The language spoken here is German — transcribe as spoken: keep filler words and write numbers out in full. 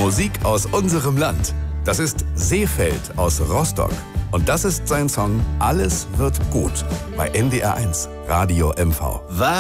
Musik aus unserem Land. Das ist Seefeld aus Rostock. Und das ist sein Song Alles wird gut bei N D R eins Radio M V.